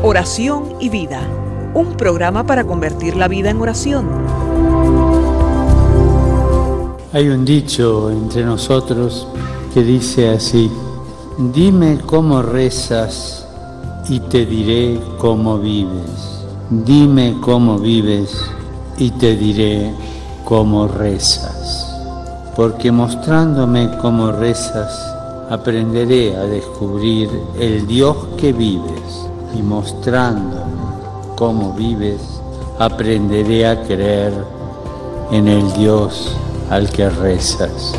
Oración y vida, un programa para convertir la vida en oración. Hay un dicho entre nosotros que dice así: dime cómo rezas y te diré cómo vives. Dime cómo vives y te diré cómo rezas. Porque mostrándome cómo rezas, aprenderé a descubrir el Dios que vives. Y mostrándome cómo vives, aprenderé a creer en el Dios al que rezas.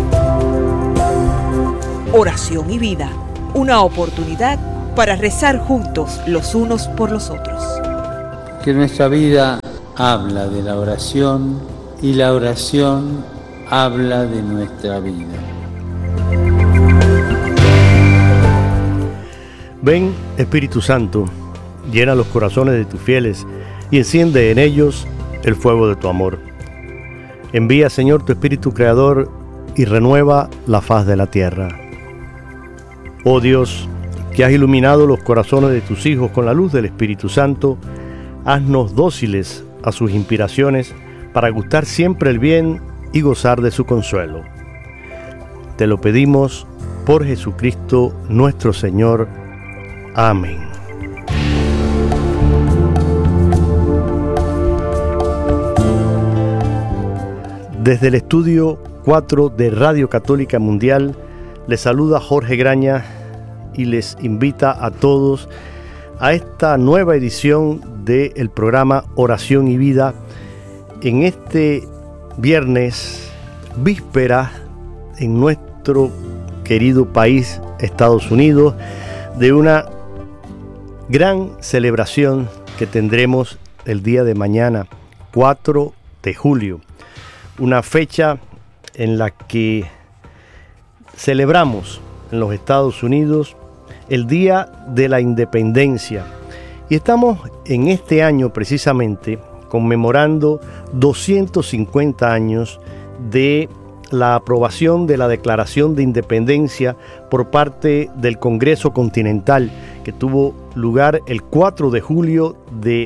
Oración y vida, una oportunidad para rezar juntos los unos por los otros. Que nuestra vida habla de la oración y la oración habla de nuestra vida. Ven, Espíritu Santo, llena los corazones de tus fieles y enciende en ellos el fuego de tu amor. Envía, Señor, tu Espíritu Creador y renueva la faz de la tierra. Oh Dios, que has iluminado los corazones de tus hijos con la luz del Espíritu Santo, haznos dóciles a sus inspiraciones para gustar siempre el bien y gozar de su consuelo. Te lo pedimos por Jesucristo nuestro Señor. Amén. Desde el estudio 4 de Radio Católica Mundial, les saluda Jorge Graña y les invita a todos a esta nueva edición del programa Oración y Vida en este viernes, víspera en nuestro querido país, Estados Unidos, de una gran celebración que tendremos el día de mañana, 4 de julio, una fecha en la que celebramos en los Estados Unidos el Día de la Independencia. Y estamos en este año precisamente conmemorando 250 años de la aprobación de la Declaración de Independencia por parte del Congreso Continental, que tuvo lugar el 4 de julio de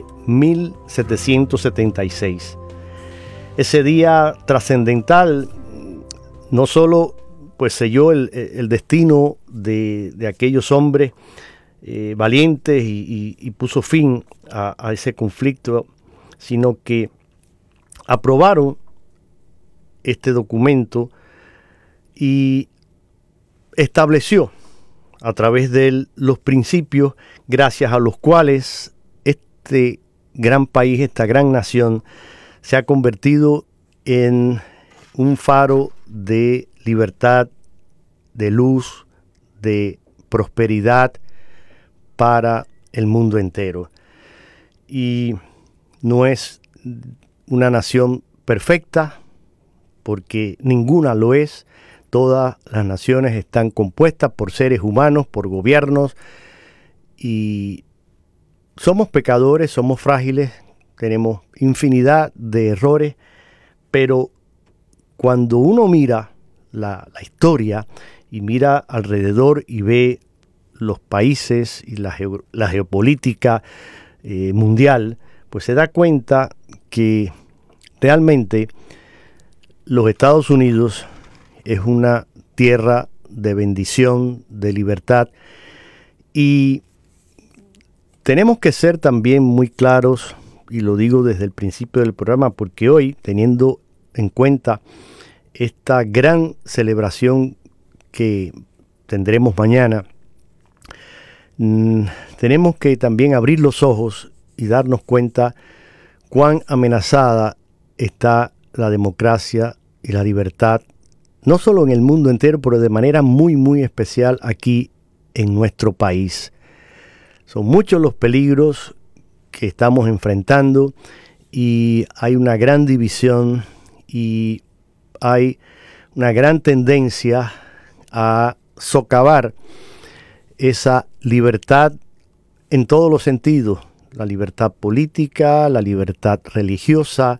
1776. Ese día trascendental no solo pues selló el destino de aquellos hombres valientes y puso fin a ese conflicto, sino que aprobaron este documento y estableció a través de los principios gracias a los cuales este gran país, esta gran nación, se ha convertido en un faro de libertad, de luz, de prosperidad para el mundo entero. Y no es una nación perfecta, porque ninguna lo es. Todas las naciones están compuestas por seres humanos, por gobiernos, y somos pecadores, somos frágiles, tenemos infinidad de errores, pero cuando uno mira la historia y mira alrededor y ve los países y la geopolítica mundial, pues se da cuenta que realmente los Estados Unidos es una tierra de bendición, de libertad, y tenemos que ser también muy claros, y lo digo desde el principio del programa, porque hoy, teniendo en cuenta esta gran celebración que tendremos mañana, tenemos que también abrir los ojos y darnos cuenta cuán amenazada está la democracia y la libertad, no solo en el mundo entero, pero de manera muy, muy especial aquí en nuestro país. Son muchos los peligros que estamos enfrentando y hay una gran división y hay una gran tendencia a socavar esa libertad en todos los sentidos, la libertad política, la libertad religiosa,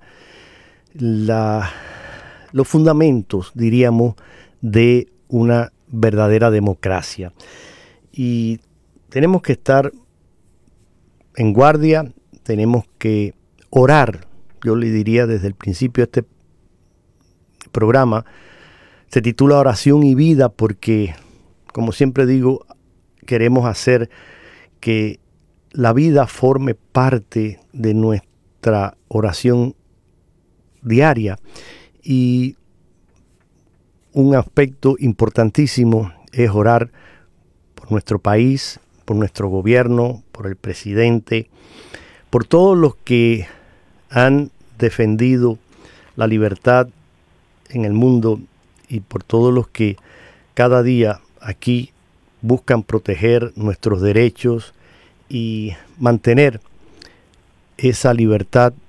los fundamentos, diríamos, de una verdadera democracia. Y tenemos que estar en guardia, tenemos que orar. Yo le diría desde el principio este programa se titula Oración y Vida porque, como siempre digo, queremos hacer que la vida forme parte de nuestra oración diaria. Y un aspecto importantísimo es orar por nuestro país, por nuestro gobierno, por el presidente, por todos los que han defendido la libertad en el mundo y por todos los que cada día aquí buscan proteger nuestros derechos y mantener esa libertad